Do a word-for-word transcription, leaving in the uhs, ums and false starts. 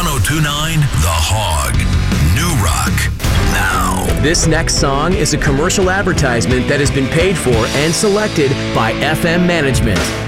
ten twenty-nine The Hog. New Rock. Now. This next song is a commercial advertisement that has been paid for and selected by F M Management.